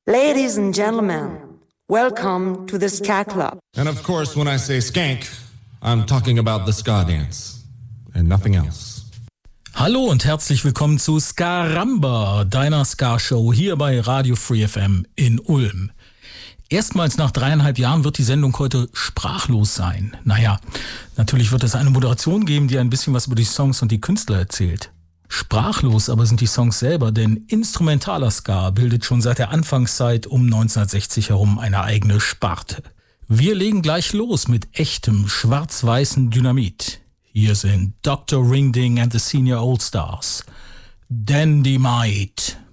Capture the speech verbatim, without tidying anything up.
Ladies and gentlemen, welcome to the Ska Club. And of course, when I say skank, I'm talking about the ska dance and nothing else. Hallo und herzlich willkommen zu Skaramba, deiner Ska-Show hier bei Radio Free F M in Ulm. Erstmals nach dreieinhalb Jahren wird die Sendung heute sprachlos sein. Naja, natürlich wird es eine Moderation geben, die ein bisschen was über die Songs und die Künstler erzählt. Sprachlos aber sind die Songs selber, denn instrumentaler Ska bildet schon seit der Anfangszeit um neunzehnhundertsechzig herum eine eigene Sparte. Wir legen gleich los mit echtem schwarz-weißen Dynamit. Hier sind Doktor Ringding and the Senior All Stars. Dandy Might.